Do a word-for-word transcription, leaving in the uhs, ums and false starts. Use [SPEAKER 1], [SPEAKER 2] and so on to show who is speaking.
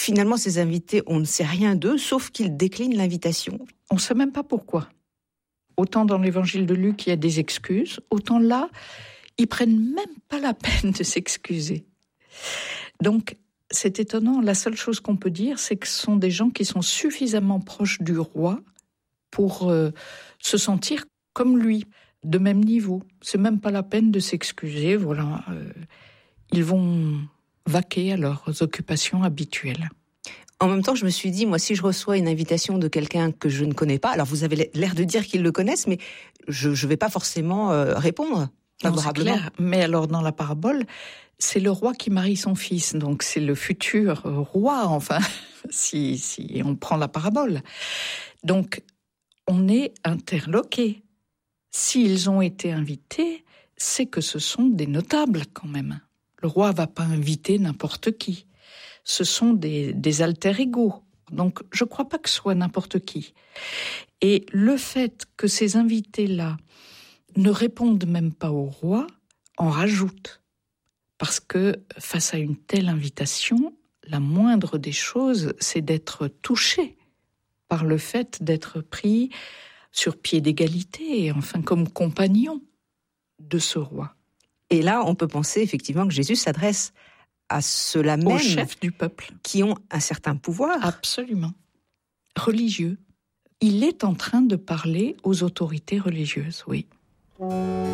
[SPEAKER 1] finalement, ces invités, on ne sait rien d'eux, sauf qu'ils déclinent l'invitation.
[SPEAKER 2] On ne sait même pas pourquoi. Autant dans l'évangile de Luc, il y a des excuses, autant là, ils prennent même pas la peine de s'excuser. Donc, c'est étonnant. La seule chose qu'on peut dire, c'est que ce sont des gens qui sont suffisamment proches du roi pour euh, se sentir comme lui, de même niveau. C'est même pas la peine de s'excuser. Voilà, euh, ils vont vaquer à leurs occupations habituelles.
[SPEAKER 1] En même temps, je me suis dit, moi, si je reçois une invitation de quelqu'un que je ne connais pas, alors vous avez l'air de dire qu'ils le connaissent, mais je ne vais pas forcément euh, répondre favorablement.
[SPEAKER 2] Non, c'est clair. Mais alors, dans la parabole, c'est le roi qui marie son fils, donc c'est le futur roi, enfin, si, si on prend la parabole. Donc, on est interloqué. S'ils ont été invités, c'est que ce sont des notables quand même. Le roi va pas inviter n'importe qui. Ce sont des, des alter-ego. Donc, je ne crois pas que ce soit n'importe qui. Et le fait que ces invités-là ne répondent même pas au roi en rajoute. Parce que face à une telle invitation, la moindre des choses, c'est d'être touché par le fait d'être pris sur pied d'égalité, enfin comme compagnon de ce roi.
[SPEAKER 1] Et là, on peut penser effectivement que Jésus s'adresse à ceux-là même,
[SPEAKER 2] aux chefs du peuple,
[SPEAKER 1] qui ont un certain pouvoir.
[SPEAKER 2] Absolument. Religieux. Il est en train de parler aux autorités religieuses, oui.